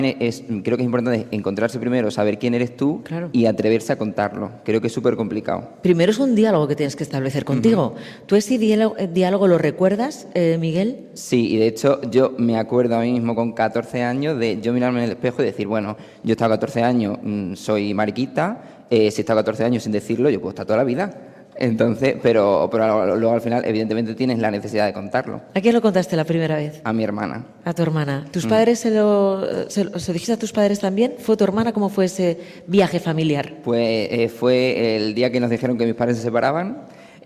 Creo que es importante encontrarse primero, saber quién eres tú Claro. y atreverse a contarlo. Creo que es súper complicado. Primero es un diálogo que tienes que establecer contigo. ¿Tú ese diálogo lo recuerdas, Miguel? Sí, y de hecho yo me acuerdo a mí mismo con 14 años de yo mirarme en el espejo y decir, bueno, yo he estado 14 años, soy mariquita, si he estado 14 años sin decirlo, yo puedo estar toda la vida. Entonces, pero luego al final, evidentemente, tienes la necesidad de contarlo. ¿A quién lo contaste la primera vez? A mi hermana. A tu hermana. ¿Tus padres se lo dijiste a tus padres también? ¿Fue tu hermana? ¿Cómo fue ese viaje familiar? Pues fue el día que nos dijeron que mis padres se separaban.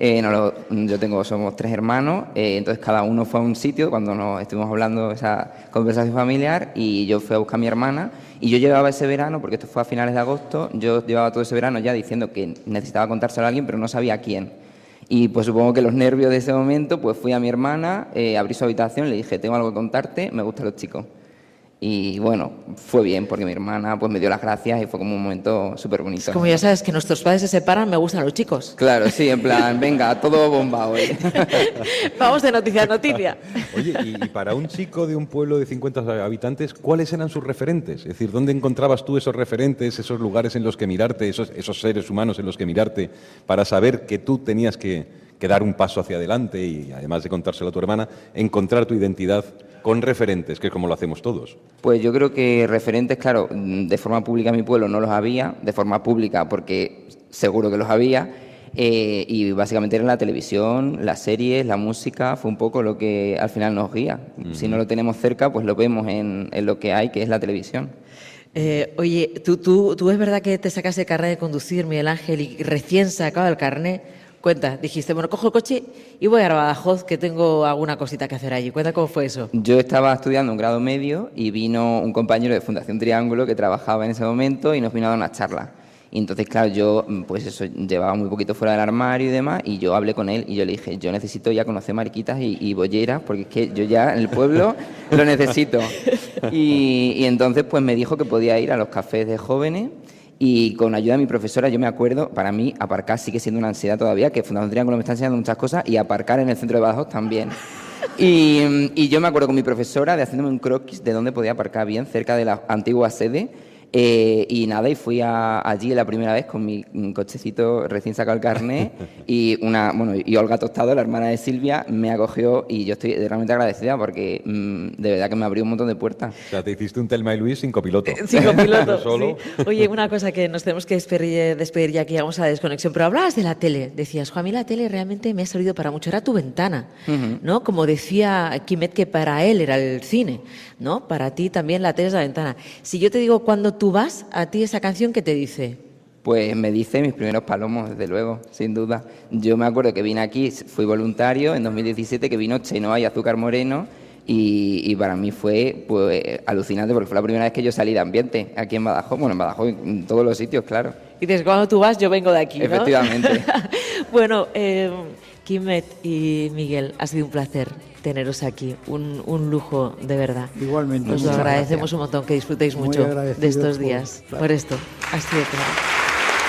Somos 3 hermanos, entonces cada uno fue a un sitio cuando nos estuvimos hablando esa conversación familiar y yo fui a buscar a mi hermana y yo llevaba ese verano, porque esto fue a finales de agosto, yo llevaba todo ese verano ya diciendo que necesitaba contárselo a alguien pero no sabía a quién. Y pues supongo que los nervios de ese momento, pues fui a mi hermana, abrí su habitación, le dije, tengo algo que contarte, me gustan los chicos. Y bueno, fue bien porque mi hermana pues me dio las gracias y fue como un momento súper bonito. Como ya sabes que nuestros padres se separan, me gustan los chicos. Claro, sí, en plan, venga, todo bomba hoy. Vamos de noticia a noticia. Oye, y para un chico de un pueblo de 50 habitantes, ¿cuáles eran sus referentes? Es decir, ¿dónde encontrabas tú esos referentes, esos lugares en los que mirarte, esos seres humanos en los que mirarte, para saber que tú tenías que dar un paso hacia adelante y, además de contárselo a tu hermana, encontrar tu identidad con referentes, que es como lo hacemos todos? Pues yo creo que referentes, claro, de forma pública en mi pueblo no los había, de forma pública porque seguro que los había, y básicamente era la televisión, las series, la música, fue un poco lo que al final nos guía. Si no lo tenemos cerca, pues lo vemos en lo que hay, que es la televisión. Oye, ¿tú es verdad que te sacaste el carnet de conducir, Miguel Ángel, y recién sacado el carnet? Cuenta, dijiste, bueno, cojo el coche y voy a Badajoz, que tengo alguna cosita que hacer allí. Cuenta cómo fue eso. Yo estaba estudiando un grado medio y vino un compañero de Fundación Triángulo que trabajaba en ese momento y nos vino a dar una charla. Y entonces, claro, yo pues eso, llevaba muy poquito fuera del armario y demás, y yo hablé con él y yo le dije, yo necesito ya conocer mariquitas y bolleras, porque es que yo ya en el pueblo lo necesito. Y entonces pues me dijo que podía ir a los cafés de jóvenes. Y con ayuda de mi profesora, yo me acuerdo, para mí aparcar sigue siendo una ansiedad todavía, que Fundación Triángulo me está enseñando muchas cosas, y aparcar en el centro de Badajoz también. Y yo me acuerdo con mi profesora de haciéndome un croquis de dónde podía aparcar bien, cerca de la antigua sede, y nada, y fui allí la primera vez con mi cochecito recién sacado el carnet, y Olga Tostado, la hermana de Silvia, me acogió y yo estoy realmente agradecida porque de verdad que me abrió un montón de puertas. O sea, te hiciste un Telma y Luis sin copiloto. Sin copiloto, Solo. sí. Oye, una cosa que nos tenemos que despedir ya que llegamos a la desconexión, pero hablabas de la tele, decías, a mí la tele realmente me ha servido para mucho, era tu ventana, ¿no? Como decía Quimet, que para él era el cine, ¿no? Para ti también la tele es la ventana. Si yo te digo cuando tú vas, a ti esa canción, ¿qué te dice? Pues me dice mis primeros palomos, desde luego, sin duda. Yo me acuerdo que vine aquí, fui voluntario en 2017, que vino Chenoa y Azúcar Moreno, y para mí fue pues alucinante porque fue la primera vez que yo salí de ambiente aquí en Badajoz, bueno, en Badajoz, en todos los sitios, claro. Y dices, cuando tú vas, yo vengo de aquí, ¿no? Efectivamente. Bueno, Quimet y Miguel, ha sido un placer teneros aquí, un lujo de verdad. Igualmente. Os lo agradecemos un montón, que disfrutéis mucho de estos días. Por esto, ha sido claro.